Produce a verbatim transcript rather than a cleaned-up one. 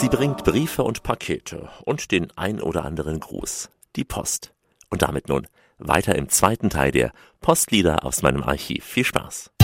Sie bringt Briefe und Pakete und den ein oder anderen Gruß. Die Post. Und damit nun weiter im zweiten Teil der Postlieder aus meinem Archiv. Viel Spaß.